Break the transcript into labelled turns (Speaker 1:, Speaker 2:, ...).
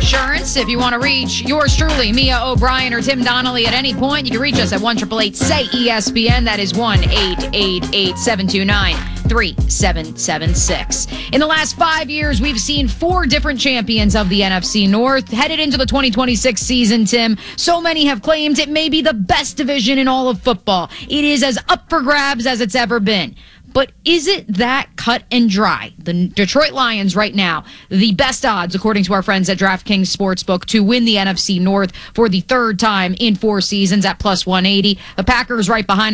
Speaker 1: Insurance. If you want to reach yours truly, Mia O'Brien or Tim Donnelly at any point, you can reach us at 1-888-SAY-ESPN. That is 1-888-729-3776. In the last 5 years, we've seen 4 different champions of the NFC North. Headed into the 2026 season, Tim, so many have claimed it may be the best division in all of football. It is as up for grabs as it's ever been. But is it that cut and dry? The Detroit Lions right now, the best odds, according to our friends at DraftKings Sportsbook, to win the NFC North for the 3rd time in 4 seasons at plus 180. The Packers right behind